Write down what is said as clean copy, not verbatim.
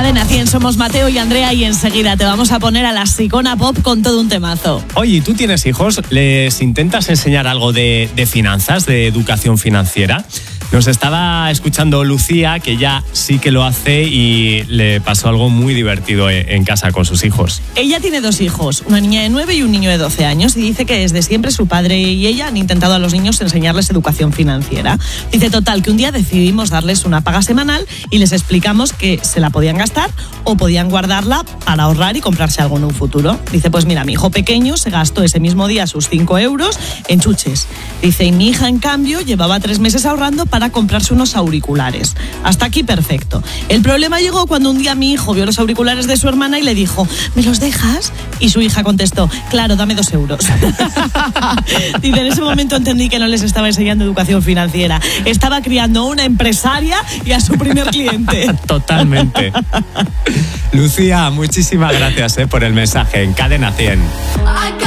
Cadena 100, somos Mateo y Andrea y enseguida te vamos a poner a la Sicona Pop con todo un temazo. Oye, ¿tú tienes hijos? ¿Les intentas enseñar algo de finanzas, de educación financiera? Nos estaba escuchando Lucía, que ya sí que lo hace y le pasó algo muy divertido en casa con sus hijos. Ella tiene 2 hijos, una niña de 9 y un niño de 12 años, y dice que desde siempre su padre y ella han intentado a los niños enseñarles educación financiera. Dice, total, que un día decidimos darles una paga semanal y les explicamos que se la podían gastar o podían guardarla para ahorrar y comprarse algo en un futuro. Dice, pues mira, mi hijo pequeño se gastó ese mismo día sus 5 euros en chuches. Dice, y mi hija, en cambio, llevaba 3 meses ahorrando para comprarse unos auriculares. Hasta aquí perfecto. El problema llegó cuando un día mi hijo vio los auriculares de su hermana y le dijo, ¿me los dejas? Y su hija contestó, claro, dame 2 euros. Dice, en ese momento entendí que no les estaba enseñando educación financiera. Estaba criando a una empresaria y a su primer cliente. Totalmente. Lucía, muchísimas gracias por el mensaje en Cadena 100.